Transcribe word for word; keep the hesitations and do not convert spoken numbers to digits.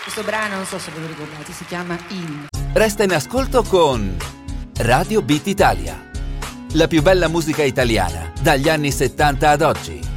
Questo brano, non so se ve lo ricordate, si chiama In. Resta in ascolto con Radio Beat Italia. La più bella musica italiana dagli anni settanta ad oggi.